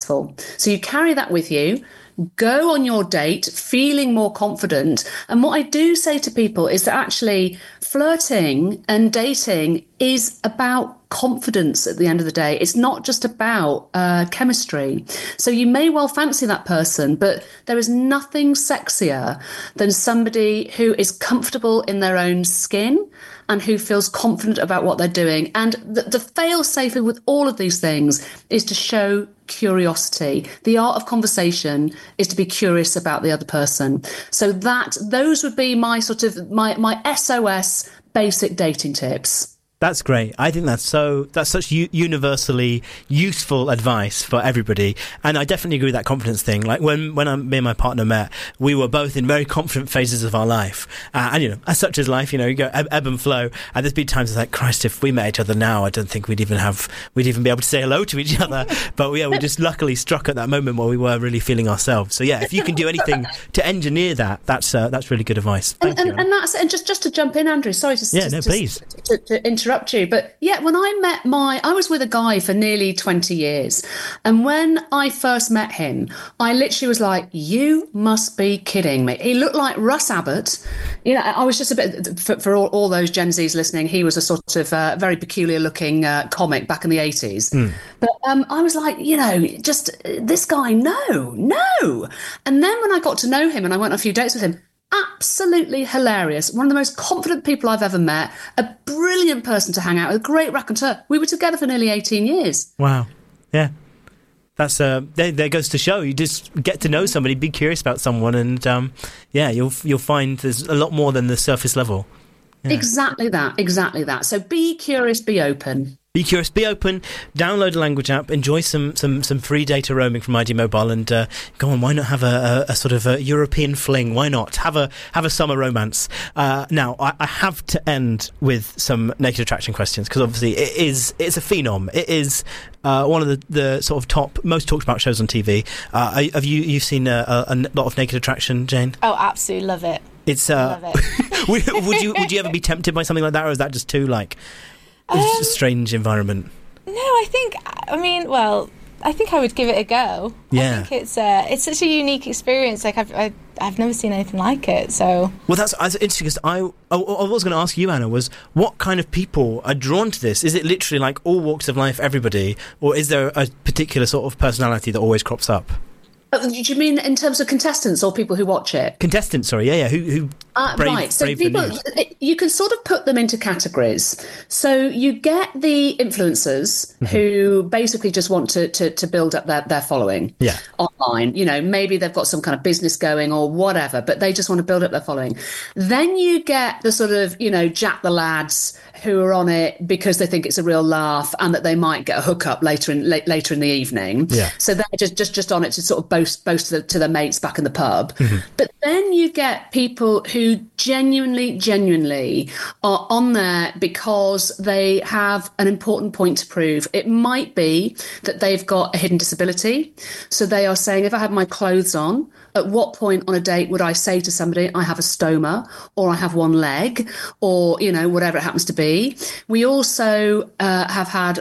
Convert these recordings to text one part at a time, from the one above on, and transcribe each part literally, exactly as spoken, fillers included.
successful. So you carry that with you. Go on your date feeling more confident. And what I do say to people is that actually flirting and dating is about confidence at the end of the day. It's not just about uh, chemistry. So you may well fancy that person, but there is nothing sexier than somebody who is comfortable in their own skin and who feels confident about what they're doing. And the, the fail-safe with all of these things is to show curiosity. The art of conversation is to be curious about the other person. So that those would be my sort of my my S O S basic dating tips. That's great. I think that's so, that's such u- universally useful advice for everybody. And I definitely agree with that confidence thing. Like when, when I, me and my partner met, we were both in very confident phases of our life. Uh, and, you know, as such as life, you know, you go ebb, ebb and flow. And there's been times it's like, Christ, if we met each other now, I don't think we'd even have, we'd even be able to say hello to each other. But yeah, we just luckily struck at that moment where we were really feeling ourselves. So yeah, if you can do anything to engineer that, that's, uh, that's really good advice. Thank and, you. And, and that's, and just, just to jump in, Andrew, sorry to, yeah, to, no, to, please. to, to interrupt you, but yeah, when I met my, I was with a guy for nearly twenty years, and when I first met him, I literally was like, "You must be kidding me." He looked like Russ Abbott. You know, I was just a bit for, for all, all those Gen Zs listening. He was a sort of uh, very peculiar-looking uh, comic back in the eighties. Mm. But um, I was like, you know, just uh, this guy, no, no. And then when I got to know him, and I went on a few dates with him. Absolutely hilarious. One of the most confident people I've ever met. A brilliant person to hang out with. A great raconteur. We were together for nearly eighteen years. Wow. Yeah. That's uh, there, there goes to show. You just get to know somebody, be curious about someone, and um, yeah, you'll you'll find there's a lot more than the surface level. Yeah. Exactly that. Exactly that. So be curious, be open. Be curious, be open, download a language app, enjoy some some, some free data roaming from I D Mobile, and uh, go on, why not have a, a, a sort of a European fling? Why not? Have a have a summer romance. Uh, now, I, I have to end with some Naked Attraction questions, because obviously it is it's a phenom. It is uh, one of the, the sort of top, most talked about shows on T V. Uh, have you you've seen a, a, a lot of Naked Attraction, Jane? Oh, absolutely, love it. It's uh, love it. would, would you would you ever be tempted by something like that, or is that just too like... Um, it's a strange environment? No, I think, I mean, well, I think I would give it a go. Yeah. I think it's uh, it's such a unique experience. Like, I've I, I've never seen anything like it, so... Well, that's, that's interesting, because I, I, I was going to ask you, Anna, was what kind of people are drawn to this? Is it literally like all walks of life, everybody, or is there a particular sort of personality that always crops up? Uh, do you mean in terms of contestants or people who watch it? Contestants, sorry, yeah, yeah. Who, who uh, brave, right. So brave people, the news. You can sort of put them into categories. So you get the influencers mm-hmm. who basically just want to to, to build up their, their following yeah. online. You know, maybe they've got some kind of business going or whatever, but they just want to build up their following. Then you get the sort of, you know, Jack the lads who are on it because they think it's a real laugh and that they might get a hookup later in late, later in the evening. Yeah. So they're just, just, just on it to sort of boast boast to, the, to their mates back in the pub. Mm-hmm. But then you get people who genuinely, genuinely are on there because they have an important point to prove. It might be that they've got a hidden disability. So they are saying, if I had my clothes on, at what point on a date would I say to somebody, I have a stoma, or I have one leg, or, you know, whatever it happens to be. We also uh, have had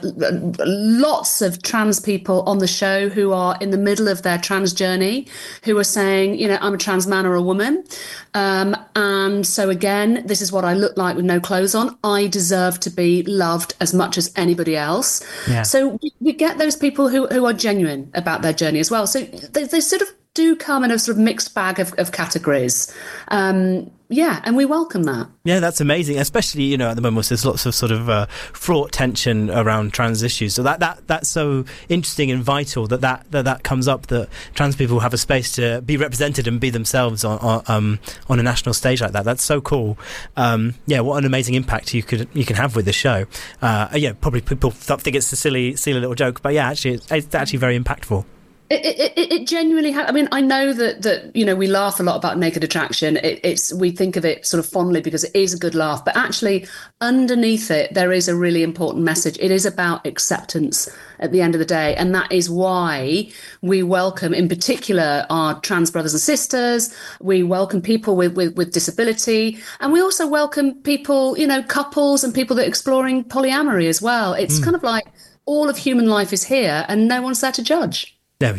lots of trans people on the show who are in the middle of their trans journey, who are saying, you know, I'm a trans man or a woman. Um, and so again, this is what I look like with no clothes on. I deserve to be loved as much as anybody else. Yeah. So we, we get those people who, who are genuine about their journey as well. So they, they sort of do come in a sort of mixed bag of, of categories. Um, yeah, and we welcome that. Yeah, that's amazing. Especially, you know, at the moment there's lots of sort of uh, fraught tension around trans issues. So that, that that's so interesting and vital that that, that that comes up, that trans people have a space to be represented and be themselves on on, um, on a national stage like that. That's so cool. Um, yeah, what an amazing impact you could you can have with the show. Uh, yeah, probably people think it's a silly silly little joke, but yeah, actually, it's, it's actually very impactful. It, it, it genuinely ha- I mean, I know that, that, you know, we laugh a lot about Naked Attraction. It, it's we think of it sort of fondly because it is a good laugh. But actually, underneath it, there is a really important message. It is about acceptance at the end of the day. And that is why we welcome, in particular, our trans brothers and sisters. We welcome people with, with, with disability. And we also welcome people, you know, couples and people that are exploring polyamory as well. It's mm. kind of like all of human life is here and no one's there to judge.